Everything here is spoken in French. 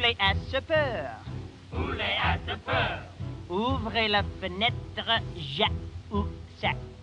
poulet à ce peur. Poulet à ce peur. Ouvrez la fenêtre, ja ou sac.